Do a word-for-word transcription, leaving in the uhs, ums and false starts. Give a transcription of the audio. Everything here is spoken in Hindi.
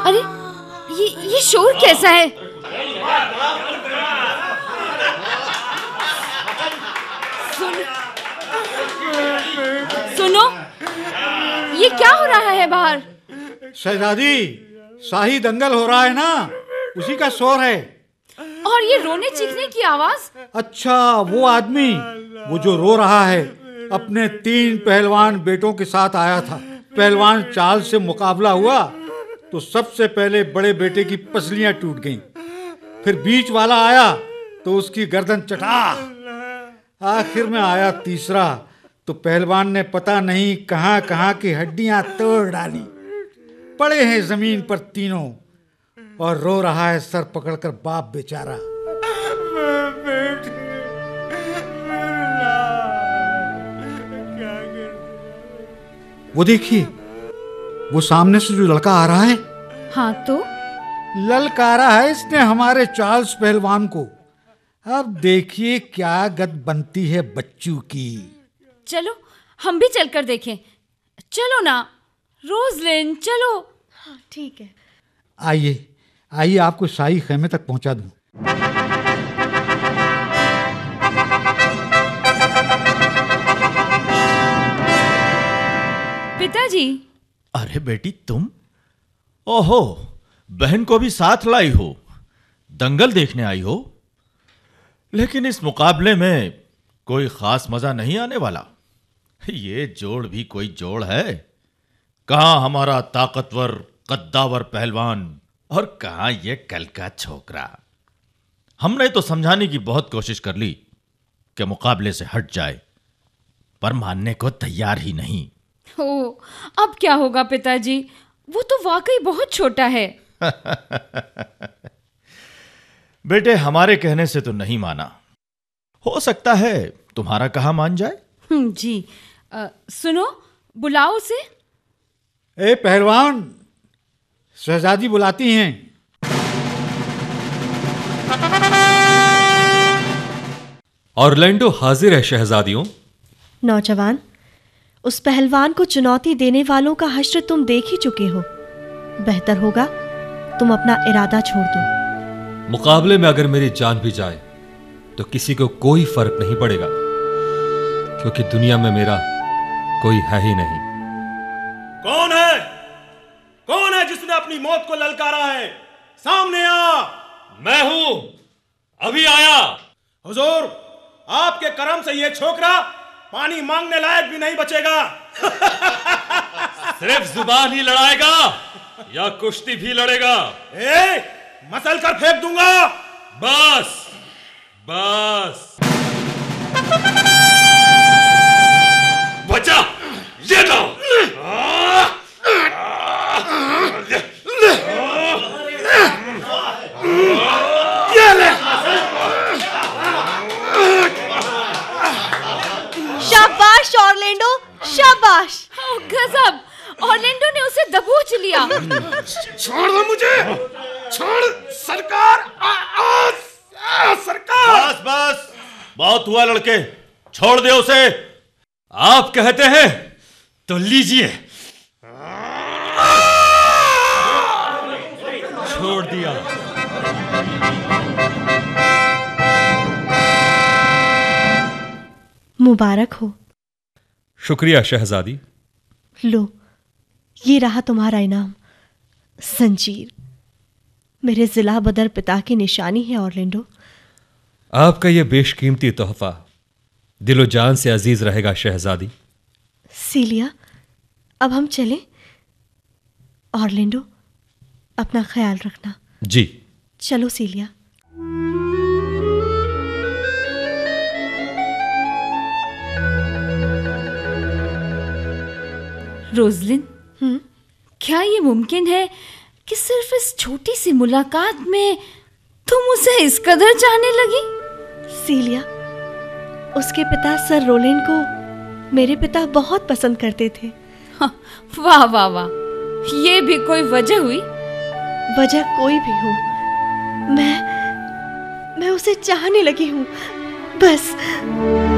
अरे ये ये शोर कैसा है? सुन, सुनो, ये क्या हो रहा है बाहर? शहजादी, शाही दंगल हो रहा है ना, उसी का शोर है। और ये रोने चीखने की आवाज? अच्छा, वो आदमी, वो जो रो रहा है, अपने तीन पहलवान बेटों के साथ आया था। पहलवान चाल से मुकाबला हुआ तो सबसे पहले बड़े बेटे की पसलियां टूट गईं। फिर बीच वाला आया तो उसकी गर्दन चटा। आखिर में आया तीसरा तो पहलवान ने पता नहीं कहां कहां की हड्डियां तोड़ डाली। पड़े हैं जमीन पर तीनों और रो रहा है सर पकड़कर बाप बेचारा। वो देखिए, वो सामने से जो लड़का आ रहा है। हाँ तो ललकारा है इसने हमारे चार्ल्स पहलवान को। अब देखिए क्या गद बनती है बच्चू की। चलो हम भी चलकर देखें। चलो ना रोजलिन, चलो। हाँ ठीक है। आइए आइए, आपको शाही खेमे तक पहुंचा दूं। पिताजी। अरे बेटी तुम? ओहो, बहन को भी साथ लाई हो, दंगल देखने आई हो। लेकिन इस मुकाबले में कोई खास मजा नहीं आने वाला। ये जोड़ भी कोई जोड़ है? कहां हमारा ताकतवर कद्दावर पहलवान और कहां ये कल का छोकरा। हमने तो समझाने की बहुत कोशिश कर ली कि मुकाबले से हट जाए, पर मानने को तैयार ही नहीं। ओ, अब क्या होगा पिताजी? वो तो वाकई बहुत छोटा है। बेटे, हमारे कहने से तो नहीं माना। हो सकता है तुम्हारा कहा मान जाए। जी, आ, सुनो, बुलाओ उसे। ए पहलवान, शहजादी बुलाती हैं। ऑरलैंडो हाजिर है शहजादियों। नौजवान, उस पहलवान को चुनौती देने वालों का हश्र तुम देख ही चुके हो। बेहतर होगा तुम अपना इरादा छोड़ दो। मुकाबले में अगर मेरी जान भी जाए तो किसी को कोई फर्क नहीं पड़ेगा, क्योंकि दुनिया में मेरा कोई है ही नहीं। कौन है? कौन है जिसने अपनी मौत को ललकारा है? सामने आ। मैं हूं, अभी आया। हुजूर, आपके करम से ये छोकरा पानी मांगने लायक भी नहीं बचेगा। सिर्फ जुबान ही लड़ाएगा या कुश्ती भी लड़ेगा? ए, मसल कर फेंक दूंगा। बस बस बचा, ये लो। ये ले। शाबाश ऑरलैंडो, शाबाश। ओ, गजब! ऑरलैंडो ने उसे दबोच लिया। छोड़ दो मुझे, छोड़। सरकार, आ, आ, आ, सरकार। बस बस, बहुत हुआ लड़के, छोड़ दे उसे। आप कहते हैं तो लीजिए। छोड़ दिया। मुबारक हो। शुक्रिया शहजादी। लो, ये रहा तुम्हारा इनाम, जंजीर। मेरे जिला बदर पिता की निशानी है ऑरलैंडो। आपका यह बेशकीमती तोहफा दिलो जान से अजीज रहेगा शहजादी। सीलिया, अब हम चलें? ऑरलैंडो, अपना ख्याल रखना। जी। चलो सीलिया। रोजलिन, हम्म क्या ये मुमकिन है कि सिर्फ इस छोटी सी मुलाकात में तुम उसे इस कदर चाहने लगी? सीलिया, उसके पिता सर रोलैंड को मेरे पिता बहुत पसंद करते थे। हाँ, वाह वाह वाह, ये भी कोई वजह हुई? वजह कोई भी हो, मैं मैं उसे चाहने लगी हूँ, बस।